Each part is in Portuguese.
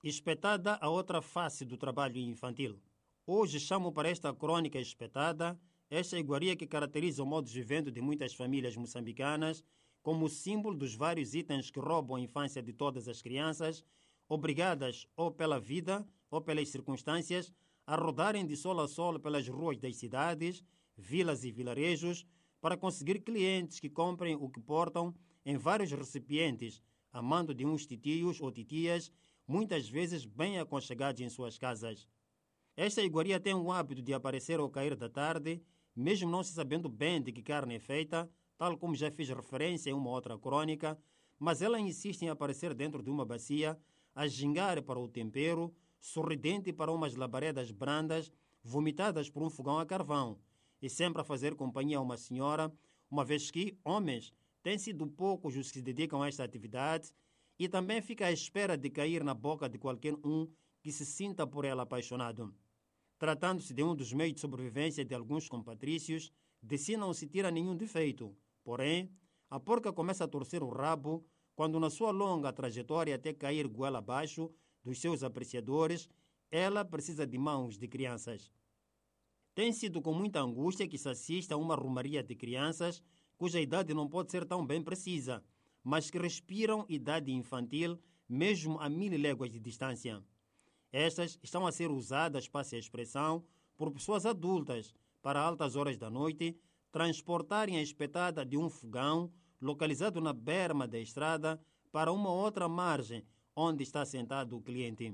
Espetada a outra face do trabalho infantil. Hoje chamo para esta crônica espetada esta iguaria que caracteriza o modo de vivendo de muitas famílias moçambicanas como símbolo dos vários itens que roubam a infância de todas as crianças, obrigadas ou pela vida ou pelas circunstâncias a rodarem de sol a sol pelas ruas das cidades, vilas e vilarejos para conseguir clientes que comprem o que portam em vários recipientes, a mando de uns titios ou titias, muitas vezes bem aconchegados em suas casas. Esta iguaria tem o hábito de aparecer ao cair da tarde, mesmo não se sabendo bem de que carne é feita, tal como já fiz referência em uma outra crônica, mas ela insiste em aparecer dentro de uma bacia, a gingar para o tempero, sorridente para umas labaredas brandas, vomitadas por um fogão a carvão, e sempre a fazer companhia a uma senhora, uma vez que homens têm sido poucos os que se dedicam a esta atividade, e também fica à espera de cair na boca de qualquer um que se sinta por ela apaixonado. Tratando-se de um dos meios de sobrevivência de alguns compatrícios, de si não se tira nenhum defeito. Porém, a porca começa a torcer o rabo quando, na sua longa trajetória até cair goela abaixo dos seus apreciadores, ela precisa de mãos de crianças. Tem sido com muita angústia que se assiste a uma romaria de crianças cuja idade não pode ser tão bem precisa, mas que respiram idade infantil mesmo a 1000 léguas de distância. Estas estão a ser usadas, passe a expressão, por pessoas adultas para altas horas da noite transportarem a espetada de um fogão localizado na berma da estrada para uma outra margem onde está sentado o cliente.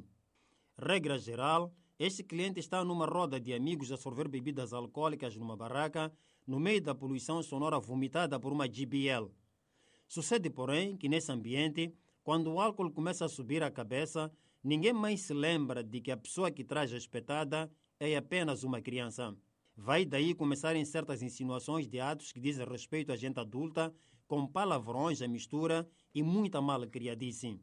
Regra geral, este cliente está numa roda de amigos a sorver bebidas alcoólicas numa barraca no meio da poluição sonora vomitada por uma GBL. Sucede, porém, que nesse ambiente, quando o álcool começa a subir a cabeça, ninguém mais se lembra de que a pessoa que traz a espetada é apenas uma criança. Vai daí começarem certas insinuações de atos que dizem respeito a gente adulta, com palavrões à mistura e muita malcriadice.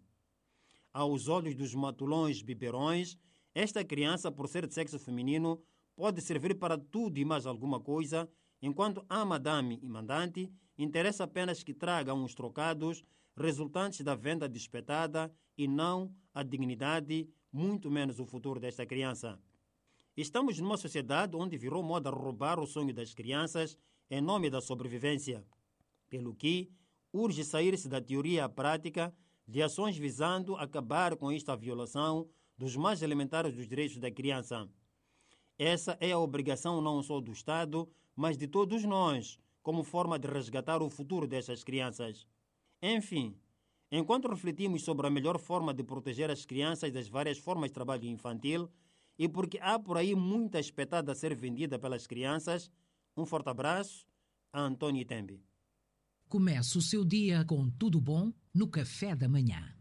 Aos olhos dos matulões biberões, esta criança, por ser de sexo feminino, pode servir para tudo e mais alguma coisa, enquanto a madame e mandante interessa apenas que traga uns trocados resultantes da venda de espetada e não a dignidade, muito menos o futuro desta criança. Estamos numa sociedade onde virou moda roubar o sonho das crianças em nome da sobrevivência, pelo que urge sair-se da teoria à prática de ações visando acabar com esta violação dos mais elementares dos direitos da criança. Essa é a obrigação não só do Estado, mas de todos nós, como forma de resgatar o futuro dessas crianças. Enfim, enquanto refletimos sobre a melhor forma de proteger as crianças das várias formas de trabalho infantil, e porque há por aí muita espetada a ser vendida pelas crianças, um forte abraço a Antônio Tembe. Comece o seu dia com tudo bom no café da manhã.